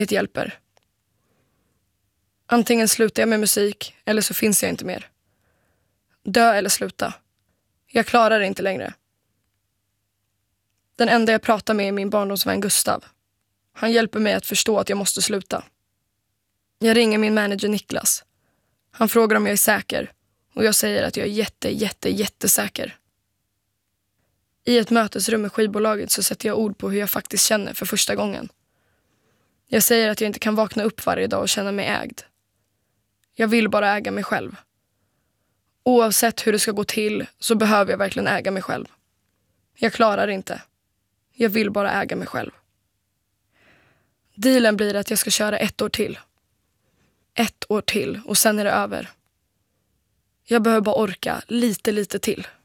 Det hjälper. Antingen slutar jag med musik eller så finns jag inte mer. Dö eller sluta. Jag klarar det inte längre. Den enda jag pratar med är min barndomsvän Gustav. Han hjälper mig att förstå att jag måste sluta. Jag ringer min manager Niklas. Han frågar om jag är säker och jag säger att jag är jättesäker. I ett mötesrum med skivbolaget så sätter jag ord på hur jag faktiskt känner för första gången. Jag säger att jag inte kan vakna upp varje dag och känna mig ägd. Jag vill bara äga mig själv. Oavsett hur det ska gå till så behöver jag verkligen äga mig själv. Jag klarar det inte. Jag vill bara äga mig själv. Dealen blir att jag ska köra 1 år till. 1 år till och sen är det över. Jag behöver bara orka lite till.